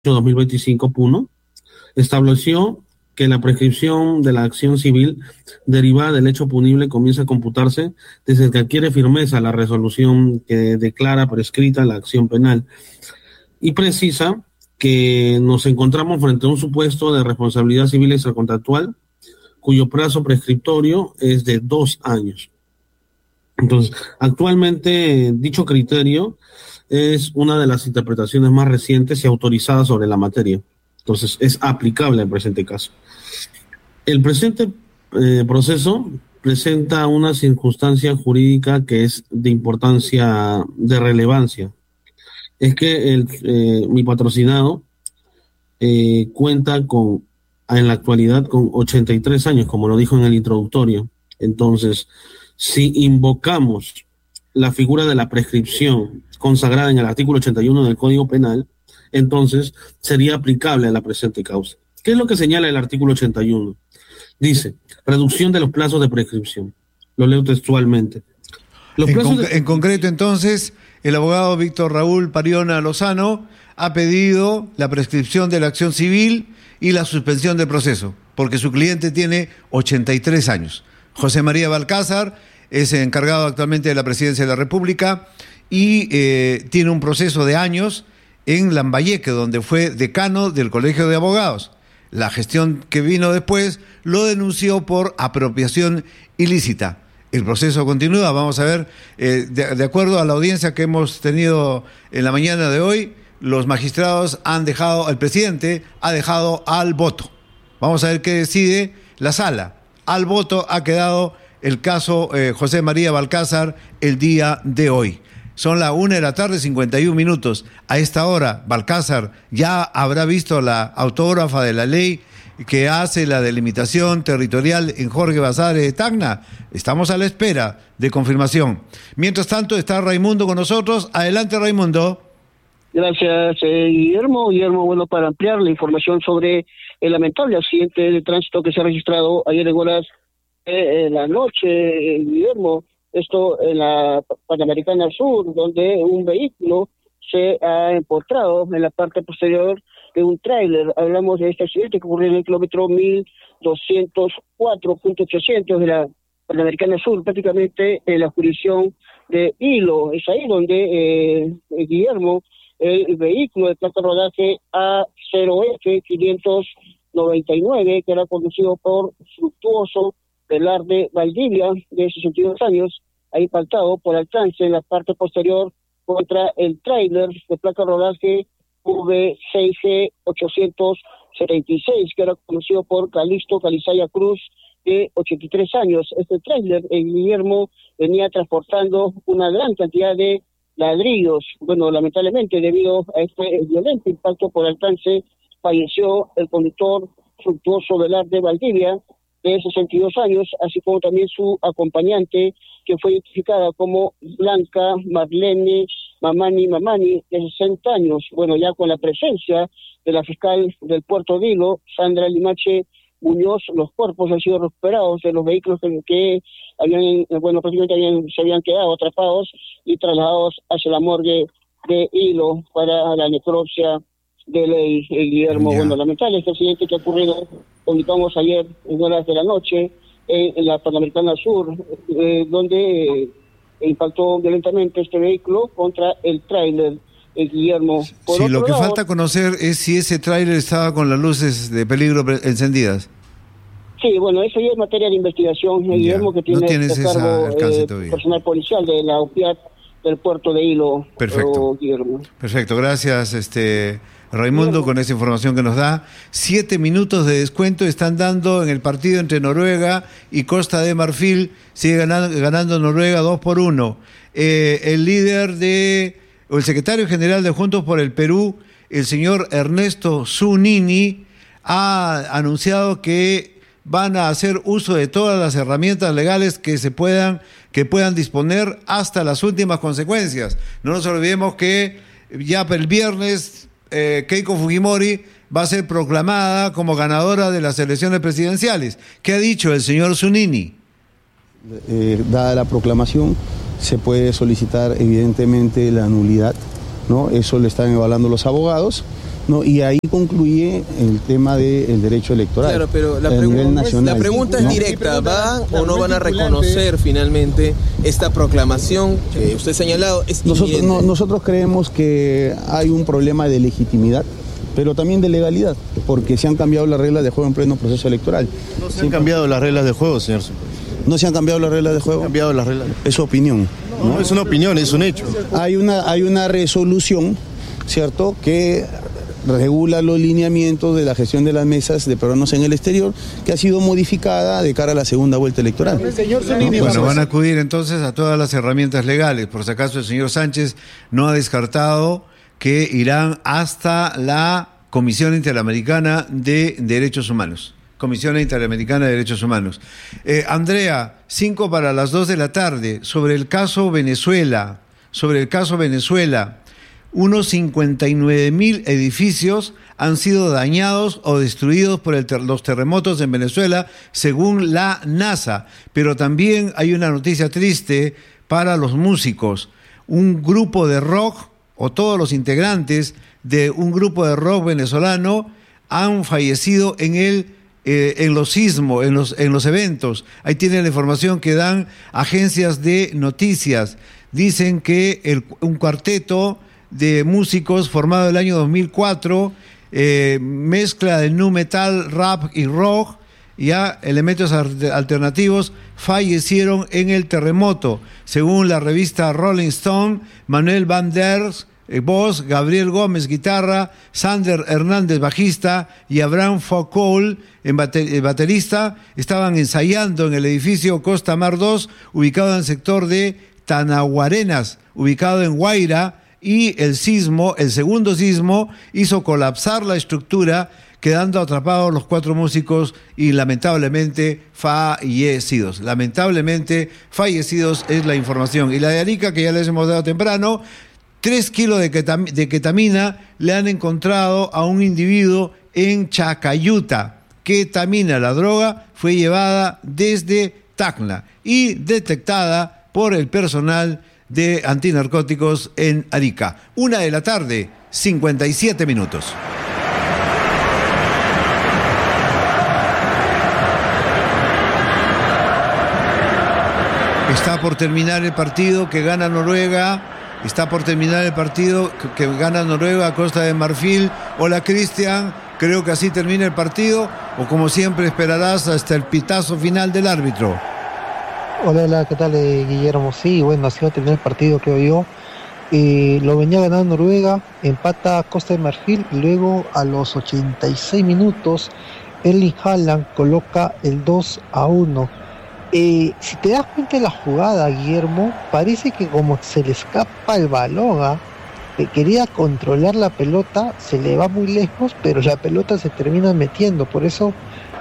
2025, PUNO, estableció que la prescripción de la acción civil derivada del hecho punible comienza a computarse desde que adquiere firmeza la resolución que declara prescrita la acción penal y precisa que nos encontramos frente a un supuesto de responsabilidad civil extracontractual cuyo plazo prescriptorio es de 2 años. Entonces, actualmente dicho criterio es una de las interpretaciones más recientes y autorizadas sobre la materia. Entonces, es aplicable al presente caso. El presente proceso presenta una circunstancia jurídica que es de importancia, de relevancia. Es que mi patrocinado cuenta en la actualidad con 83 años, como lo dijo en el introductorio. Entonces, si invocamos la figura de la prescripción consagrada en el artículo 81 del Código Penal, entonces sería aplicable a la presente causa. ¿Qué es lo que señala el artículo 81? Dice, reducción de los plazos de prescripción. Lo leo textualmente. En concreto, entonces, el abogado Víctor Raúl Pariona Lozano ha pedido la prescripción de la acción civil y la suspensión del proceso, porque su cliente tiene 83 años. José María Balcázar es encargado actualmente de la Presidencia de la República y tiene un proceso de años en Lambayeque, donde fue decano del Colegio de Abogados. La gestión que vino después lo denunció por apropiación ilícita. El proceso continúa. Vamos a ver, de acuerdo a la audiencia que hemos tenido en la mañana de hoy, los magistrados el presidente ha dejado al voto. Vamos a ver qué decide la sala. Al voto ha quedado el caso José María Balcázar el día de hoy. Son las 1:51 p.m. A esta hora, Balcázar ya habrá visto la autógrafa de la ley que hace la delimitación territorial en Jorge Basadre de Tacna. Estamos a la espera de confirmación. Mientras tanto, está Raimundo con nosotros. Adelante, Raimundo. Gracias, Guillermo. Bueno, para ampliar la información sobre el lamentable accidente de tránsito que se ha registrado ayer en horas de la noche, Guillermo, esto en la Panamericana Sur, donde un vehículo se ha empotrado en la parte posterior de un tráiler. Hablamos de este accidente que ocurrió en el kilómetro 1204.800 de la Panamericana Sur, prácticamente en la jurisdicción de Hilo. Es ahí donde, Guillermo, el vehículo de placa rodaje A0F599, que era conducido por Fructuoso Velarde Valdivia, de 62 años, ha impactado por alcance en la parte posterior contra el tráiler de placa rodaje V6G876, que era conocido por Calixto Calizaya Cruz, de 83 años. Este tráiler, Guillermo, venía transportando una gran cantidad de ladrillos. Bueno, lamentablemente, debido a este violento impacto por alcance, falleció el conductor Fructuoso Velarde Valdivia, de 62 años, así como también su acompañante, que fue identificada como Blanca Marlene Mamani, de 60 años. Bueno, ya con la presencia de la fiscal del puerto de Hilo, Sandra Limache Muñoz, los cuerpos han sido recuperados de los vehículos que prácticamente se habían quedado atrapados y trasladados hacia la morgue de Hilo para la necropsia de ley, Guillermo. Yeah. Bueno, lamentable este accidente que ha ocurrido, comunicamos ayer en horas de la noche en la Panamericana Sur, donde impactó violentamente este vehículo contra el tráiler, Guillermo. Sí, lo que falta conocer es si ese tráiler estaba con las luces de peligro encendidas. Sí, bueno, eso ya es materia de investigación, Guillermo, que tiene cargo personal policial de la UPIAT del puerto de Hilo. Perfecto. Guillermo. Perfecto, gracias, Raimundo, con esa información que nos da. 7 minutos de descuento están dando en el partido entre Noruega y Costa de Marfil. Sigue ganando Noruega 2-1. El secretario general de Juntos por el Perú, el señor Ernesto Zunini, ha anunciado que van a hacer uso de todas las herramientas legales que puedan disponer hasta las últimas consecuencias. No nos olvidemos que ya el viernes Keiko Fujimori va a ser proclamada como ganadora de las elecciones presidenciales. ¿Qué ha dicho el señor Zunini? Dada la proclamación, se puede solicitar evidentemente la nulidad, ¿no? Eso lo están evaluando los abogados, ¿no? Y ahí concluye el tema del derecho electoral. Claro, pero la pregunta es ¿no? directa, ¿van o no van a reconocer finalmente esta proclamación que usted ha señalado? Nosotros creemos que hay un problema de legitimidad, pero también de legalidad, porque se han cambiado las reglas de juego en pleno proceso electoral. No se han cambiado las reglas de juego, señor. ¿No se han cambiado las reglas de juego? Cambiado las reglas. Es su opinión. No, es una opinión, es un hecho. Hay una resolución, ¿cierto?, que regula los lineamientos de la gestión de las mesas de peruanos en el exterior, que ha sido modificada de cara a la segunda vuelta electoral. Bueno, van a acudir entonces a todas las herramientas legales. Por si acaso el señor Sánchez no ha descartado que irán hasta la Comisión Interamericana de Derechos Humanos. Comisión Interamericana de Derechos Humanos. Andrea, 5 para las 2 de la tarde, sobre el caso Venezuela, unos 59,000 edificios han sido dañados o destruidos por los terremotos en Venezuela, según la NASA. Pero también hay una noticia triste para los músicos. Un grupo de rock, o todos los integrantes de un grupo de rock venezolano, han fallecido en los sismos, en los eventos. Ahí tienen la información que dan agencias de noticias. Dicen que un cuarteto de músicos formado el año 2004, mezcla de nu metal, rap y rock, ya elementos alternativos, fallecieron en el terremoto. Según la revista Rolling Stone, Manuel Van Der voz, Gabriel Gómez guitarra, Sander Hernández bajista y Abraham Foucault baterista estaban ensayando en el edificio Costa Mar 2, ubicado en el sector de Tanaguarenas, ubicado en Guaira, y el segundo sismo hizo colapsar la estructura, quedando atrapados los 4 músicos y lamentablemente fallecidos. Lamentablemente fallecidos es la información. Y la de Arica, que ya les hemos dado temprano, 3 kilos de ketamina le han encontrado a un individuo en Chacayuta. Ketamina, la droga, fue llevada desde Tacna y detectada por el personal de antinarcóticos en Arica. 1 de la tarde, 57 minutos. Está por terminar el partido que gana Noruega. Está por terminar el partido que gana Noruega a Costa de Marfil. Hola, Cristian. Creo que así termina el partido, o como siempre esperarás hasta el pitazo final del árbitro. Hola, ¿qué tal, Guillermo? Sí, bueno, así va a terminar el partido, creo yo. Lo venía ganando Noruega, empata Costa de Marfil, y luego a los 86 minutos Erling Haaland coloca el 2-1. Si te das cuenta de la jugada, Guillermo, parece que como se le escapa el balón, quería controlar la pelota, se le va muy lejos, pero la pelota se termina metiendo. Por eso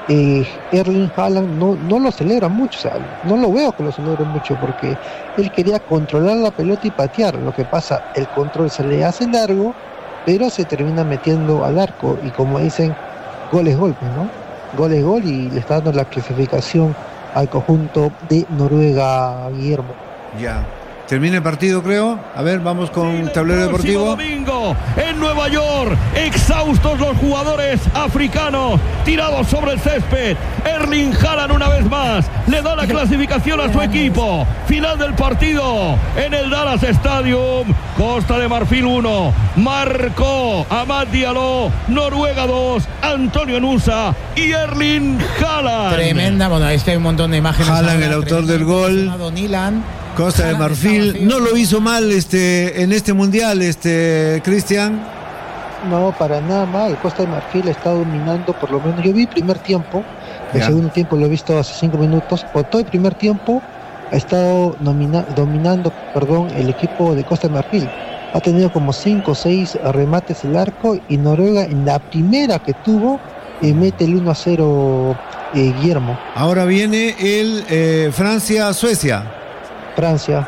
Erling Haaland no lo celebra mucho, o sea, no lo veo que lo celebre mucho, porque él quería controlar la pelota y patear. Lo que pasa, el control se le hace largo, pero se termina metiendo al arco, y como dicen, gol es gol, ¿no? Gol es gol, y le está dando la clasificación al conjunto de Noruega, Guillermo. Ya. Termina el partido, creo. A ver, vamos con tablero deportivo. Domingo en Nueva York, exhaustos los jugadores africanos, tirados sobre el césped. Erling Haaland una vez más le da la clasificación a su equipo. Final del partido en el Dallas Stadium. Costa de Marfil 1, marcó Amad Diallo. Noruega 2, Antonio Nusa y Erling Haaland. Tremenda, bueno, hay un montón de imágenes. Haaland, el autor del gol. Costa de Marfil no lo hizo mal en este mundial, Cristian. No, para nada mal. Costa de Marfil está dominando, por lo menos. Yo vi el primer tiempo, el segundo tiempo lo he visto hace 5 minutos. Por todo el primer tiempo ha estado dominando el equipo de Costa de Marfil. Ha tenido como 5 o 6 remates el arco, y Noruega en la primera que tuvo mete el 1-0, Guillermo. Ahora viene el Francia-Suecia. Francia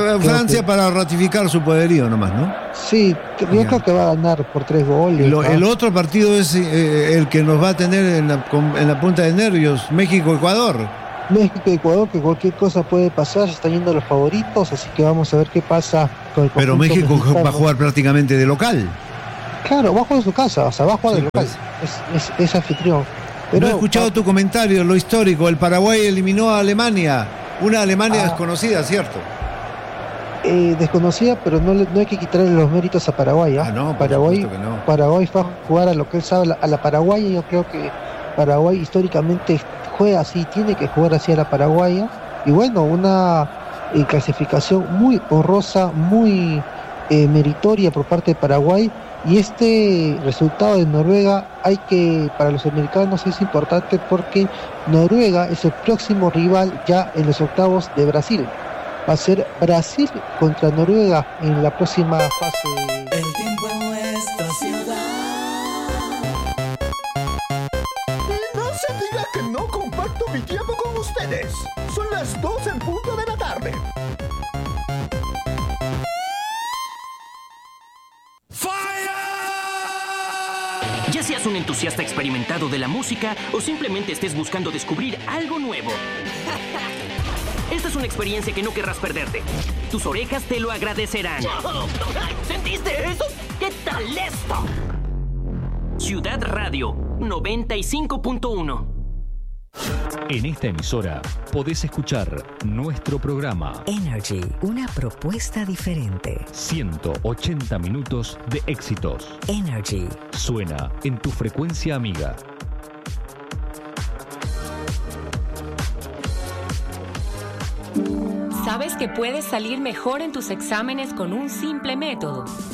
para ratificar su poderío nomás, ¿no? Sí, yo creo que va a ganar por 3 goles. El otro partido es el que nos va a tener en la punta de nervios, México-Ecuador. México-Ecuador, que cualquier cosa puede pasar, se están yendo los favoritos, así que vamos a ver qué pasa con el Pero México mexicano. Va a jugar prácticamente de local. Claro, va a jugar en su casa, o sea, va a jugar de local. Es anfitrión. Pero, no he escuchado tu comentario, lo histórico. El Paraguay eliminó a Alemania, una Alemania desconocida, ¿cierto? Desconocida, pero no hay que quitarle los méritos a Paraguay. No, Paraguay, que no. Paraguay fue a jugar a lo que él sabe, a la paraguaya. Yo creo que Paraguay históricamente juega así, tiene que jugar así a la paraguaya. Y bueno, una clasificación muy honrosa, muy meritoria por parte de Paraguay. Y este resultado de Noruega, para los americanos es importante porque Noruega es el próximo rival ya en los octavos de Brasil. Va a ser Brasil contra Noruega en la próxima fase. El tiempo en nuestra ciudad. No se diga que no comparto mi tiempo con ustedes. Son las 2 en punto de la tarde. Ya seas un entusiasta experimentado de la música o simplemente estés buscando descubrir algo nuevo. Esta es una experiencia que no querrás perderte. Tus orejas te lo agradecerán. ¿Sentiste eso? ¿Qué tal esto? Ciudad Radio 95.1. En esta emisora podés escuchar nuestro programa Energy, una propuesta diferente. 180 minutos de éxitos. Energy. Suena en tu frecuencia amiga. ¿Sabes que puedes salir mejor en tus exámenes con un simple método?